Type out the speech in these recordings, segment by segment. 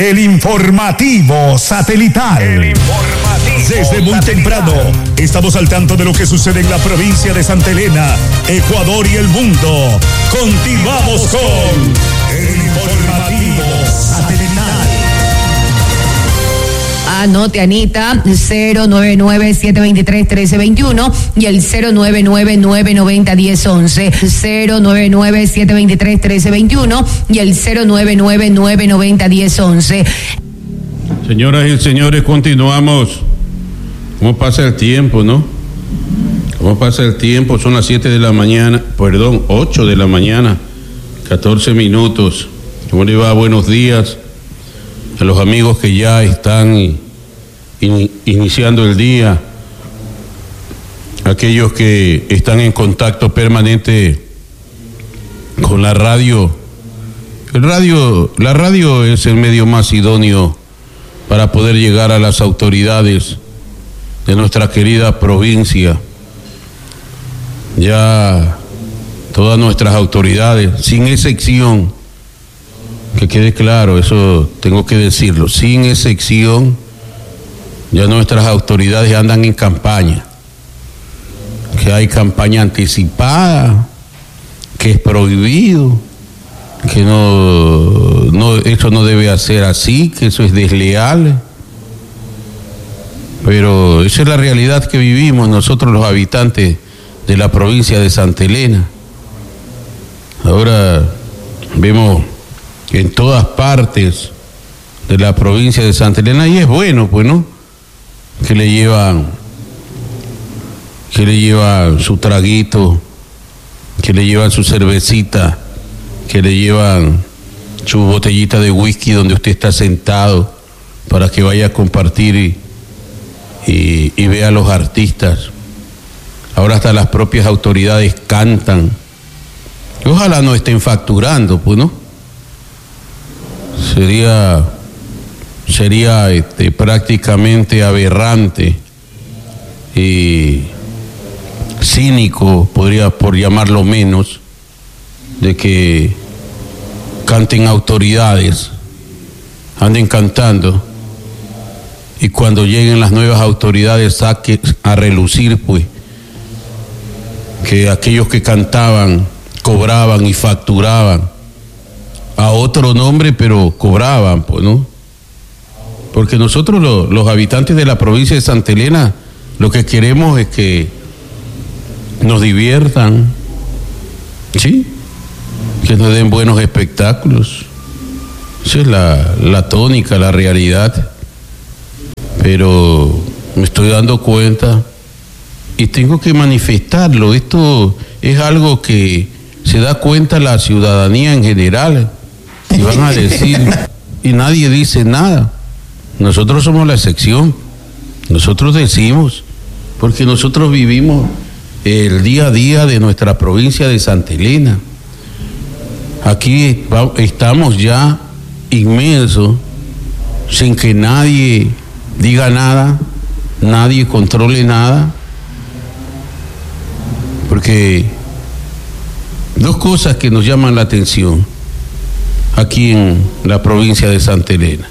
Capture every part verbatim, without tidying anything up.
El informativo satelital. El informativo Desde muy satelital. temprano, estamos al tanto de lo que sucede en la provincia de Santa Elena, Ecuador y el mundo. Continuamos con el informativo satelital. Anote, Anita, cero nueve nueve, siete dos tres, uno tres dos uno y el cero nueve nueve, nueve nueve cero, uno cero once. cero nueve nueve, siete dos tres, uno tres dos uno y el cero nueve nueve, nueve nueve cero, uno cero once. Señoras y señores, continuamos. ¿Cómo pasa el tiempo, no? ¿Cómo pasa el tiempo? Son las siete de la mañana, perdón, ocho de la mañana, catorce minutos. ¿Cómo le va? Buenos días a los amigos que ya están in, iniciando el día, aquellos que están en contacto permanente con la radio. El radio, la radio es el medio más idóneo para poder llegar a las autoridades de nuestra querida provincia. Ya todas nuestras autoridades, sin excepción, que quede claro, eso tengo que decirlo, sin excepción, ya nuestras autoridades andan en campaña, que hay campaña anticipada, que es prohibido, que no, no, eso no debe hacer así, que eso es desleal. Pero esa es la realidad que vivimos nosotros los habitantes de la provincia de Santa Elena. Ahora vemos en todas partes de la provincia de Santa Elena, y es bueno, pues, ¿no? Que le llevan, que le llevan su traguito, que le llevan su cervecita, que le llevan su botellita de whisky donde usted está sentado para que vaya a compartir y, y, y vea a los artistas. Ahora hasta las propias autoridades cantan. Ojalá no estén facturando, pues, ¿no? Sería, sería este, prácticamente aberrante y cínico, podría por llamarlo menos, de que canten autoridades, anden cantando, y cuando lleguen las nuevas autoridades saque a relucir, pues, que aquellos que cantaban cobraban y facturaban a otro nombre, pero cobraban, pues, ¿no? Porque nosotros lo, los habitantes de la provincia de Santa Elena lo que queremos es que nos diviertan, ¿sí? Que nos den buenos espectáculos. Esa es la, la tónica, la realidad. Pero me estoy dando cuenta y tengo que manifestarlo. Esto es algo que se da cuenta la ciudadanía en general. Y van a decir, y nadie dice nada. Nosotros somos la excepción. Nosotros decimos, porque nosotros vivimos el día a día de nuestra provincia de Santa Elena. Aquí estamos ya inmensos, sin que nadie diga nada, nadie controle nada. Porque dos cosas que nos llaman la atención aquí en la provincia de Santa Elena: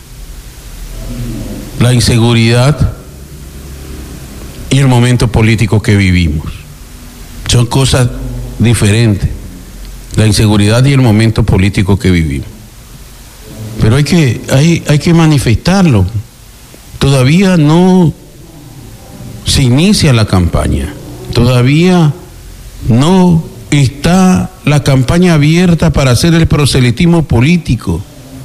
la inseguridad y el momento político que vivimos. Son cosas diferentes, la inseguridad y el momento político que vivimos. Pero hay que, hay, hay que manifestarlo. Todavía no se inicia la campaña, todavía no está la campaña abierta para hacer el proselitismo político.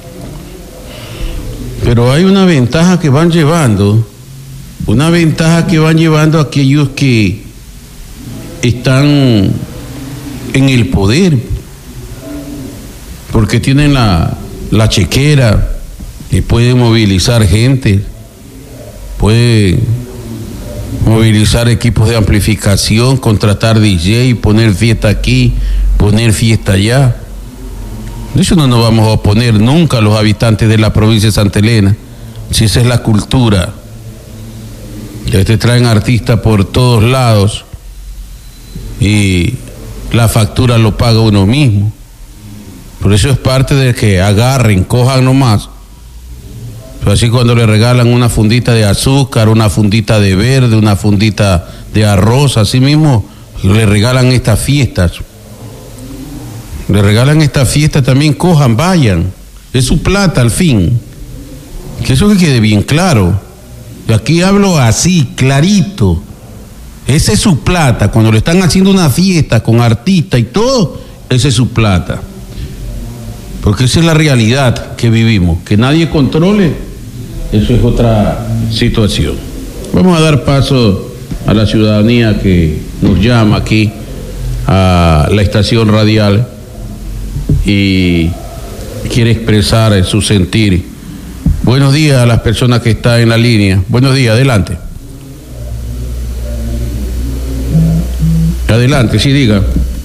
Pero hay una ventaja que van llevando, una ventaja que van llevando aquellos que están en el poder, porque tienen la, la chequera y pueden movilizar gente, pueden movilizar equipos de amplificación, contratar D J, poner fiesta aquí, poner fiesta allá. Eso no nos vamos a oponer nunca a los habitantes de la provincia de Santa Elena, si esa es la cultura. Ya te traen artistas por todos lados y la factura lo paga uno mismo. Por eso es parte de que agarren, cojan nomás Así cuando le regalan una fundita de azúcar, una fundita de verde, una fundita de arroz, así mismo le regalan estas fiestas. Le regalan estas fiestas también, cojan, vayan. Es su plata al fin. Que eso que quede bien claro. Y aquí hablo así, clarito. Esa es su plata. Cuando le están haciendo una fiesta con artistas y todo, esa es su plata. Porque esa es la realidad que vivimos. Que nadie controle, eso es otra situación. Vamos a dar paso a la ciudadanía que nos llama aquí a la estación radial y quiere expresar su sentir. Buenos días a las personas que están en la línea. Buenos días, adelante. Adelante, sí, diga.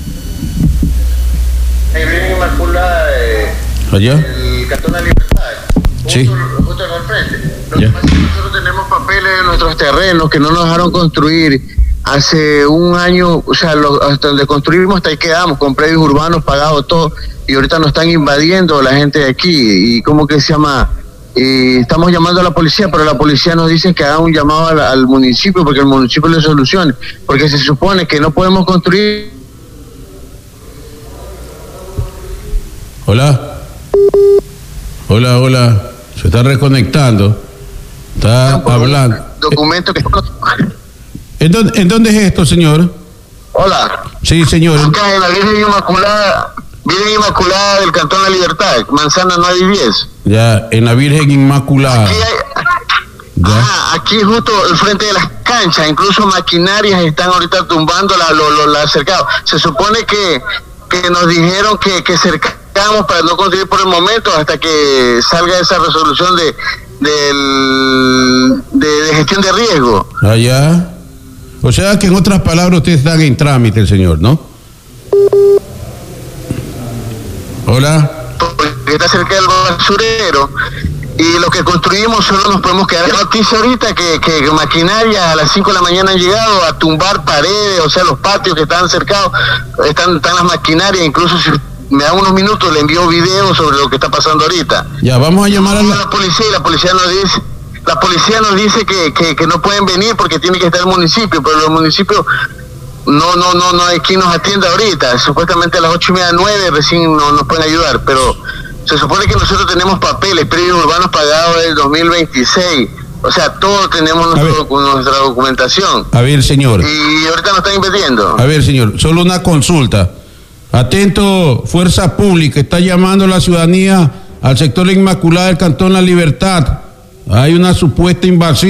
Viene Inmaculada de ¿Allá? el Cantón La Libertad, justo, Sí. justo al frente. Lo Ya. que pasa es que nosotros tenemos papeles de nuestros terrenos que no nos dejaron construir hace un año, o sea, lo, hasta donde construimos hasta ahí quedamos, con predios urbanos pagados todo, y ahorita nos están invadiendo la gente de aquí, y ¿cómo que se llama? Y estamos llamando a la policía, pero la policía nos dice que haga un llamado al, al municipio, porque el municipio le solucione, porque se supone que no podemos construir. Hola. Hola, hola. Se está reconectando. Está hablando. Documento que... ¿En dónde, ¿En dónde es esto, señor? Hola. Sí, señor. Acá en la Virgen Inmaculada, Virgen Inmaculada del Cantón La Libertad, Manzana nueve y diez. Ya, en la Virgen Inmaculada. Aquí, hay, Ya. ah, aquí justo al frente de las canchas, incluso maquinarias están ahorita tumbando la, lo, lo, la cercado. Se supone que, que nos dijeron que, que cercamos para no construir por el momento hasta que salga esa resolución de, del, de, de gestión de riesgo. Allá. O sea que en otras palabras ustedes están en trámite, el señor, ¿no? Hola. Porque está cerca del basurero y lo que construimos solo nos podemos quedar. La noticia ahorita que, que maquinaria a las cinco de la mañana han llegado a tumbar paredes, o sea, los patios que están cercados, están, están las maquinarias, incluso si me da unos minutos le envío videos sobre lo que está pasando ahorita. Ya, vamos a llamar a Llamamos la... a la policía y la policía nos dice, la policía nos dice que, que, que no pueden venir porque tiene que estar el municipio, pero el municipio no, no, no, no hay quien nos atienda ahorita. Supuestamente a las ocho y media, nueve recién no, nos pueden ayudar, pero se supone que nosotros tenemos papeles, predios urbanos pagados del dos mil veintiséis. O sea, todos tenemos nuestro, nuestra documentación. A ver, señor. Y ahorita nos están invadiendo. A ver, señor, solo una consulta. Atento, Fuerza Pública, está llamando a la ciudadanía al sector La Inmaculada del Cantón La Libertad. Hay una supuesta invasión.